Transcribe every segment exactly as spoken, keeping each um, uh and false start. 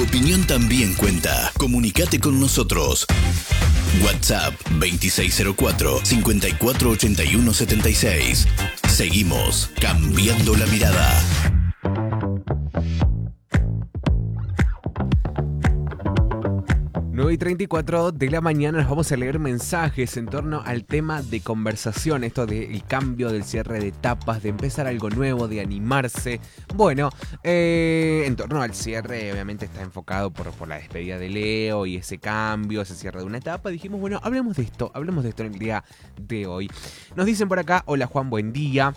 Tu opinión también cuenta. Comunicate con nosotros. WhatsApp veintiséis cero cuatro, cincuenta y cuatro ochenta y uno setenta y seis. Seguimos cambiando la mirada. nueve y treinta y cuatro de la mañana nos vamos a leer mensajes en torno al tema de conversación, esto del cambio, del cierre de etapas, de empezar algo nuevo, de animarse. Bueno, eh, en torno al cierre obviamente está enfocado por, por la despedida de Leo y ese cambio, ese cierre de una etapa. Dijimos, bueno, hablemos de esto, hablemos de esto en el día de hoy. Nos dicen por acá, hola Juan, buen día.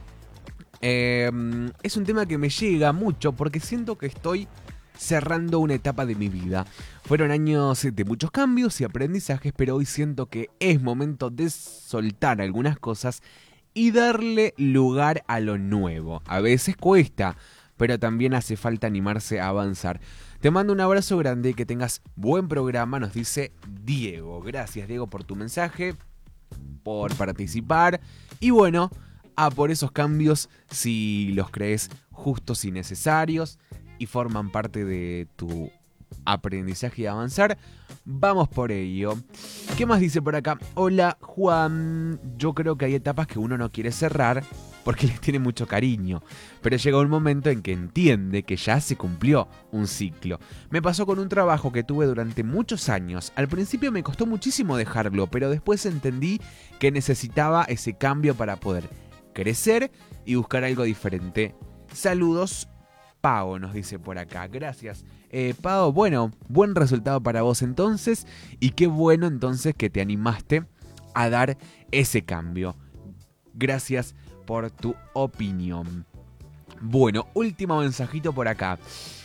Eh, es un tema que me llega mucho porque siento que estoy cerrando una etapa de mi vida. Fueron años de muchos cambios y aprendizajes, pero hoy siento que es momento de soltar algunas cosas y darle lugar a lo nuevo. A veces cuesta, pero también hace falta animarse a avanzar. Te mando un abrazo grande y que tengas buen programa, nos dice Diego. Gracias, Diego, por tu mensaje, por participar y bueno, a por esos cambios si los crees justos y necesarios y forman parte de tu aprendizaje y avanzar. Vamos por ello. ¿Qué más dice por acá? Hola Juan, yo creo que hay etapas que uno no quiere cerrar porque les tiene mucho cariño, pero llega un momento en que entiende que ya se cumplió un ciclo. Me pasó con un trabajo que tuve durante muchos años. Al principio me costó muchísimo dejarlo, pero después entendí que necesitaba ese cambio para poder crecer y buscar algo diferente. Saludos, Pau, nos dice por acá. Gracias, eh, Pau. Bueno, buen resultado para vos entonces. Y qué bueno entonces que te animaste a dar ese cambio. Gracias por tu opinión. Bueno, último mensajito por acá.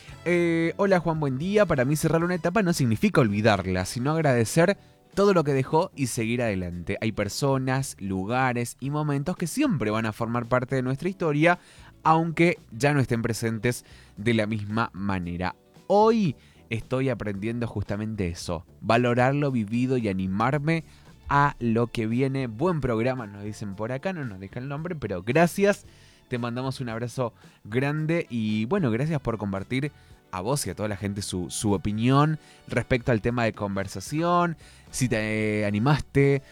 Eh, hola Juan, buen día. Para mí cerrar una etapa no significa olvidarla, sino agradecer todo lo que dejó y seguir adelante. Hay personas, lugares y momentos que siempre van a formar parte de nuestra historia, aunque ya no estén presentes de la misma manera. Hoy estoy aprendiendo justamente eso, valorar lo vivido y animarme a lo que viene. Buen programa, nos dicen por acá, no nos deja el nombre, pero gracias, te mandamos un abrazo grande y bueno, gracias por compartir a vos y a toda la gente su, su opinión respecto al tema de conversación, si te animaste,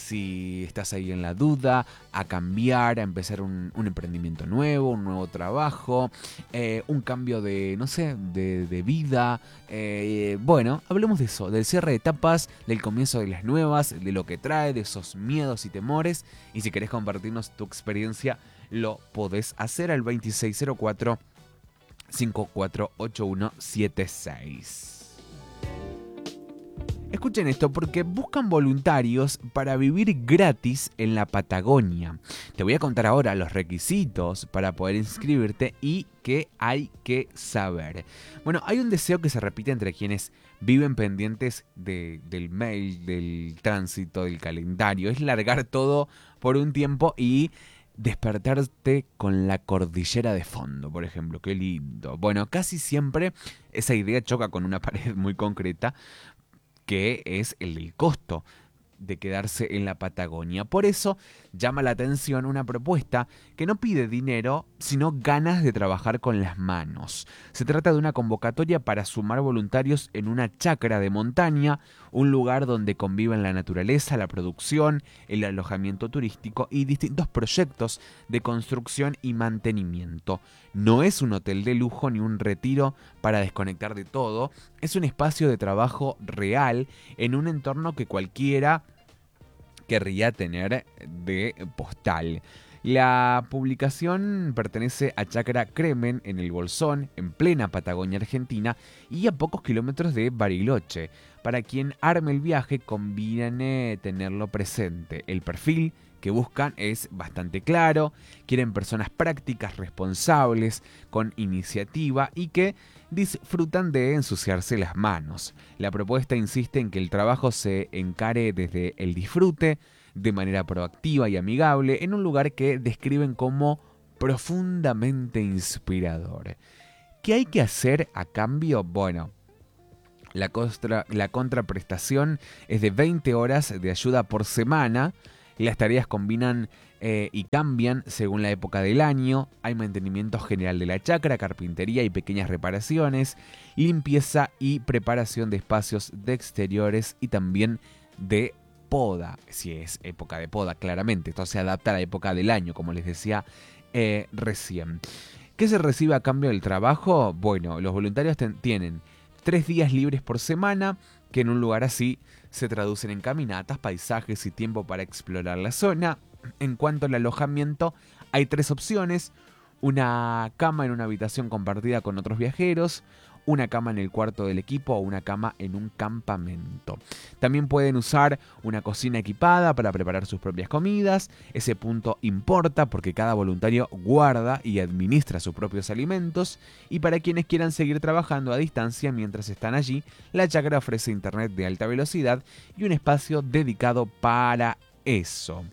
si estás ahí en la duda, a cambiar, a empezar un, un emprendimiento nuevo, un nuevo trabajo, eh, un cambio de, no sé, de, de vida. Eh, bueno, hablemos de eso, del cierre de etapas, del comienzo de las nuevas, de lo que trae, de esos miedos y temores. Y si querés compartirnos tu experiencia, lo podés hacer al veintiséis cero cuatro, cincuenta y cuatro ochenta y uno setenta y seis. Escuchen esto porque buscan voluntarios para vivir gratis en la Patagonia. Te voy a contar ahora los requisitos para poder inscribirte y qué hay que saber. Bueno, hay un deseo que se repite entre quienes viven pendientes de, del mail, del tránsito, del calendario. Es largar todo por un tiempo y despertarte con la cordillera de fondo, por ejemplo. Qué lindo. Bueno, casi siempre esa idea choca con una pared muy concreta, que es el del costo de quedarse en la Patagonia. Por eso llama la atención una propuesta que no pide dinero, sino ganas de trabajar con las manos. Se trata de una convocatoria para sumar voluntarios en una chacra de montaña, un lugar donde conviven la naturaleza, la producción, el alojamiento turístico y distintos proyectos de construcción y mantenimiento. No es un hotel de lujo ni un retiro para desconectar de todo, es un espacio de trabajo real en un entorno que cualquiera querría tener de postal. La publicación pertenece a Chacra Cremen en el Bolsón, en plena Patagonia Argentina y a pocos kilómetros de Bariloche. Para quien arme el viaje conviene tenerlo presente. El perfil que buscan es bastante claro, quieren personas prácticas, responsables, con iniciativa y que disfrutan de ensuciarse las manos. La propuesta insiste en que el trabajo se encare desde el disfrute, de manera proactiva y amigable, en un lugar que describen como profundamente inspirador. ¿Qué hay que hacer a cambio? Bueno, la, contra, la contraprestación es de veinte horas de ayuda por semana. Las tareas combinan eh, y cambian según la época del año. Hay mantenimiento general de la chacra, carpintería y pequeñas reparaciones, limpieza y preparación de espacios de exteriores y también de poda, si es época de poda, claramente. Esto se adapta a la época del año, como les decía eh, recién. ¿Qué se recibe a cambio del trabajo? Bueno, los voluntarios ten- tienen tres días libres por semana, que en un lugar así se traducen en caminatas, paisajes y tiempo para explorar la zona. En cuanto al alojamiento, hay tres opciones: una cama en una habitación compartida con otros viajeros, una cama en el cuarto del equipo o una cama en un campamento. También pueden usar una cocina equipada para preparar sus propias comidas. Ese punto importa porque cada voluntario guarda y administra sus propios alimentos. Y para quienes quieran seguir trabajando a distancia mientras están allí, la chacra ofrece internet de alta velocidad y un espacio dedicado para eso.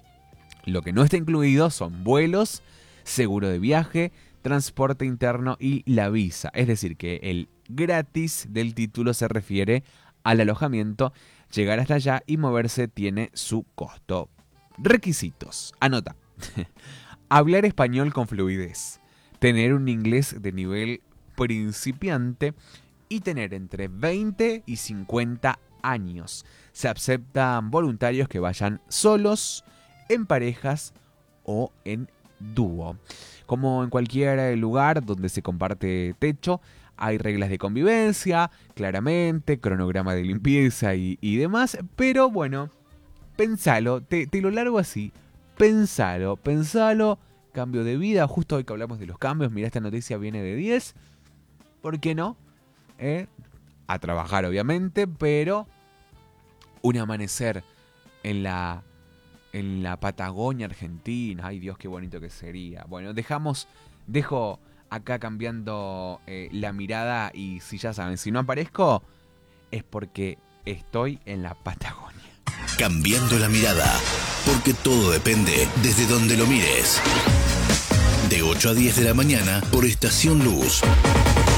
Lo que no está incluido son vuelos, seguro de viaje, transporte interno y la visa. Es decir, que el gratis del título se refiere al alojamiento. Llegar hasta allá y moverse tiene su costo. Requisitos. Anota. Hablar español con fluidez. Tener un inglés de nivel principiante. Y tener entre veinte y cincuenta años. Se aceptan voluntarios que vayan solos, en parejas o en dúo. Como en cualquier lugar donde se comparte techo, hay reglas de convivencia, claramente, cronograma de limpieza y, y demás, pero bueno, pensalo, te, te lo largo así, pensalo, pensalo, cambio de vida, justo hoy que hablamos de los cambios, mirá, esta noticia viene de diez, ¿por qué no? ¿Eh? A trabajar obviamente, pero un amanecer en la... en la Patagonia Argentina. Ay, Dios, qué bonito que sería. Bueno, dejamos, dejo acá cambiando eh, la mirada y si ya saben, si no aparezco es porque estoy en la Patagonia. Cambiando la mirada, porque todo depende desde donde lo mires. De ocho a diez de la mañana por Estación Luz.